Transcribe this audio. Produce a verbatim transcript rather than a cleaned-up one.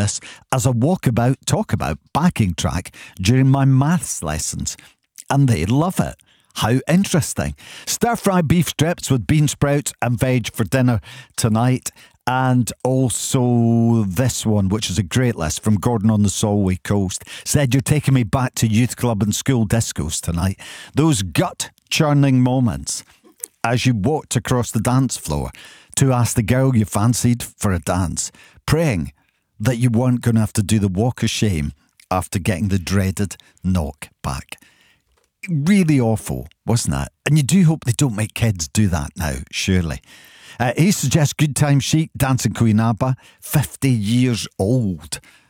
this as a walkabout, talkabout backing track during my maths lessons. And they love it. How interesting. Stir-fry beef strips with bean sprouts and veg for dinner tonight. And also this one, which is a great list from Gordon on the Solway Coast, said, you're taking me back to youth club and school discos tonight. Those gut-churning moments as you walked across the dance floor to ask the girl you fancied for a dance, praying that you weren't going to have to do the walk of shame after getting the dreaded knock back. Really awful, wasn't it? And you do hope they don't make kids do that now, surely. Uh, he suggests Good Time Chic, Dancing Queen Abba, fifty years old.